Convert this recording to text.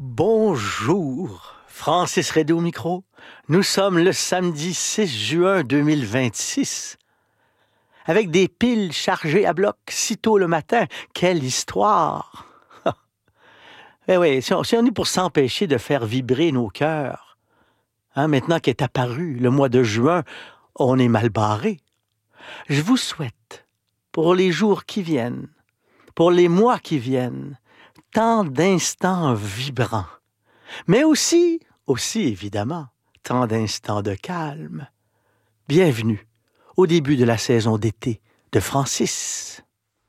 Bonjour, Francis Redé au micro. Nous sommes le samedi 6 juin 2026. Avec des piles chargées à bloc sitôt le matin. Quelle histoire! Eh oui, si on est pour s'empêcher de faire vibrer nos cœurs, maintenant qu'est apparu le mois de juin, on est mal barré. Je vous souhaite, pour les jours qui viennent, pour les mois qui viennent, tant d'instants vibrants, mais aussi évidemment, tant d'instants de calme. Bienvenue au début de la saison d'été de Francis.